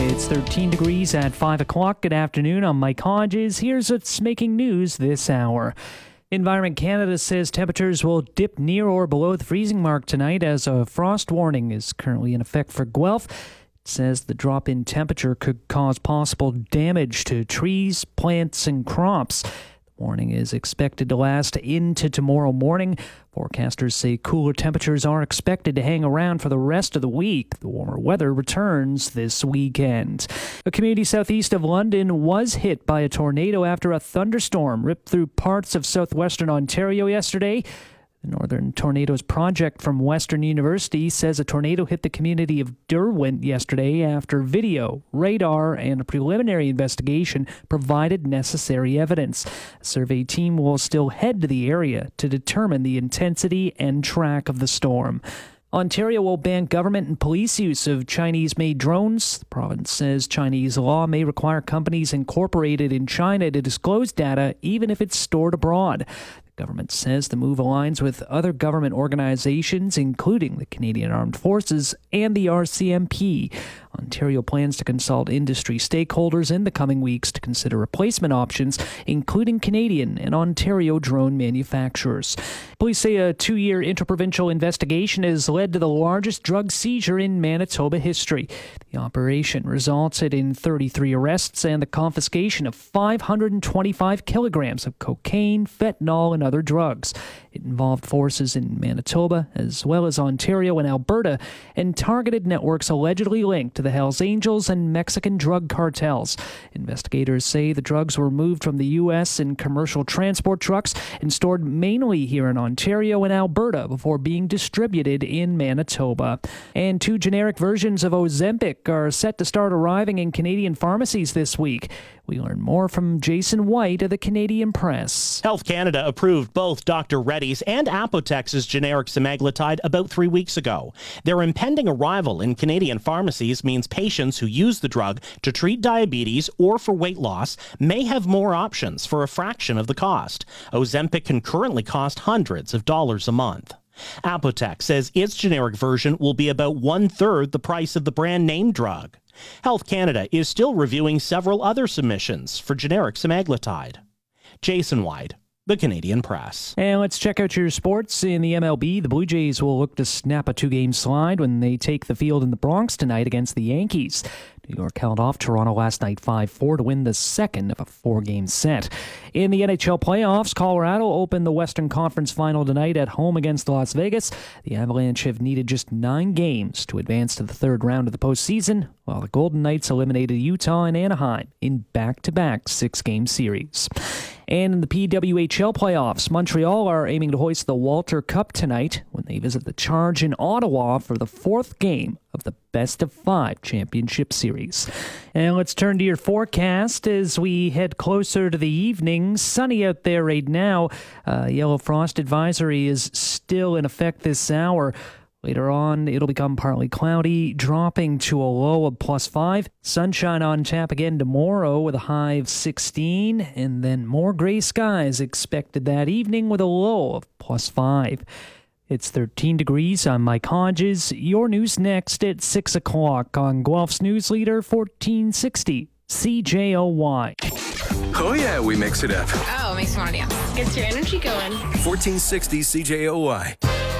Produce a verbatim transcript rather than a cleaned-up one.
It's thirteen degrees at five o'clock. Good afternoon. I'm Mike Hodges. Here's what's making news this hour. Environment Canada says temperatures will dip near or below the freezing mark tonight as a frost warning is currently in effect for Guelph. It says the drop in temperature could cause possible damage to trees, plants, and crops. The warning is expected to last into tomorrow morning. Forecasters say cooler temperatures are expected to hang around for the rest of the week. The warmer weather returns this weekend. A community southeast of London was hit by a tornado after a thunderstorm ripped through parts of southwestern Ontario yesterday. The Northern Tornadoes Project from Western University says a tornado hit the community of Derwent yesterday after video, radar, and a preliminary investigation provided necessary evidence. A survey team will still head to the area to determine the intensity and track of the storm. Ontario will ban government and police use of Chinese-made drones. The province says Chinese law may require companies incorporated in China to disclose data even if it's stored abroad. The government says the move aligns with other government organizations, including the Canadian Armed Forces and the R C M P. Ontario plans to consult industry stakeholders in the coming weeks to consider replacement options, including Canadian and Ontario drone manufacturers. Police say a two-year interprovincial investigation has led to the largest drug seizure in Manitoba history. The operation resulted in thirty-three arrests and the confiscation of five hundred twenty-five kilograms of cocaine, fentanyl, and other drugs. It involved forces in Manitoba as well as Ontario and Alberta and targeted networks allegedly linked to the Hells Angels and Mexican drug cartels. Investigators say the drugs were moved from the U S in commercial transport trucks and stored mainly here in Ontario and Alberta before being distributed in Manitoba. And two generic versions of Ozempic are set to start arriving in Canadian pharmacies this week. We learn more from Jason White of the Canadian Press. Health Canada approved both Doctor Reddy's and Apotex's generic semaglutide about three weeks ago. Their impending arrival in Canadian pharmacies means patients who use the drug to treat diabetes or for weight loss may have more options for a fraction of the cost. Ozempic can currently cost hundreds of dollars a month. Apotex says its generic version will be about one-third the price of the brand name drug. Health Canada is still reviewing several other submissions for generic semaglutide. Jason White, the Canadian Press. And let's check out your sports. In the M L B, the Blue Jays will look to snap a two-game slide when they take the field in the Bronx tonight against the Yankees. New York held off Toronto last night five four to win the second of a four-game set. In the N H L playoffs, Colorado opened the Western Conference Final tonight at home against Las Vegas. The Avalanche have needed just nine games to advance to the third round of the postseason, while the Golden Knights eliminated Utah and Anaheim in back-to-back six-game series. And in the P W H L playoffs, Montreal are aiming to hoist the Walter Cup tonight when they visit the Charge in Ottawa for the fourth game of the best-of-five championship series. And let's turn to your forecast as we head closer to the evening. Sunny out there right now. Uh, yellow frost advisory is still in effect this hour. Later on, it'll become partly cloudy, dropping to a low of plus five. Sunshine on tap again tomorrow with a high of sixteen, and then more gray skies expected that evening with a low of plus five. It's thirteen degrees. I'm Mike Hodges. Your news next at six o'clock on Guelph's News Leader fourteen sixty C J O Y. Oh yeah, we mix it up. Oh, it makes me want to dance. Gets your energy going. fourteen sixty C J O Y.